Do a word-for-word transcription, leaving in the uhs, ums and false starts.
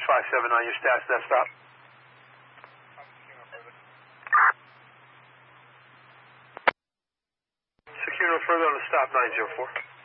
five seven nine, your stats, that stop. Secure no further on the stop, nine zero four.